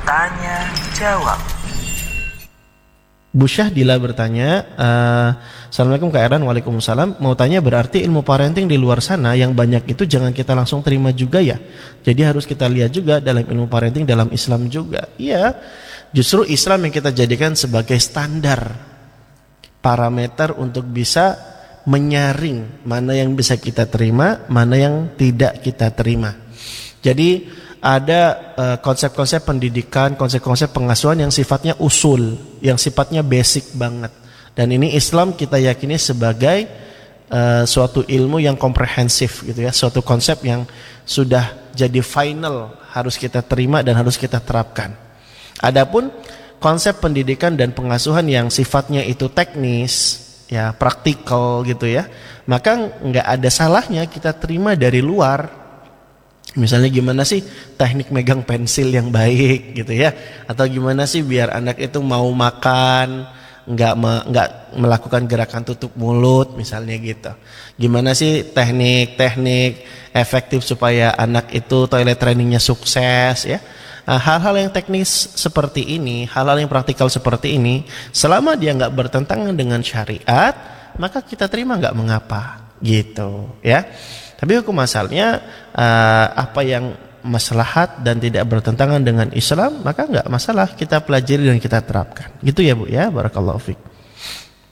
Tanya jawab. Bu Syahdila bertanya, Assalamualaikum Kak Eran, Waalaikumsalam. Mau tanya, berarti ilmu parenting di luar sana yang banyak itu jangan kita langsung terima juga ya? Jadi harus kita lihat juga dalam ilmu parenting dalam Islam juga. Iya, justru Islam yang kita jadikan sebagai standar, parameter untuk bisa menyaring mana yang bisa kita terima, mana yang tidak kita terima. Jadi ada konsep-konsep pendidikan, konsep-konsep pengasuhan yang sifatnya usul, yang sifatnya basic banget. Dan ini Islam kita yakini sebagai suatu ilmu yang komprehensif gitu ya, suatu konsep yang sudah jadi final, harus kita terima dan harus kita terapkan. Adapun konsep pendidikan dan pengasuhan yang sifatnya itu teknis, ya praktikal gitu ya, maka nggak ada salahnya kita terima dari luar. Misalnya gimana sih teknik megang pensil yang baik gitu ya, atau gimana sih biar anak itu mau makan nggak melakukan gerakan tutup mulut misalnya gitu. Gimana sih teknik efektif supaya anak itu toilet trainingnya sukses ya. Nah, hal-hal yang teknis seperti ini, hal-hal yang praktikal seperti ini, selama dia nggak bertentangan dengan syariat, maka kita terima nggak mengapa gitu ya. Tapi hukum asalnya apa yang maslahat dan tidak bertentangan dengan Islam, maka enggak masalah kita pelajari dan kita terapkan. Gitu ya Bu ya, barakallahu fiik.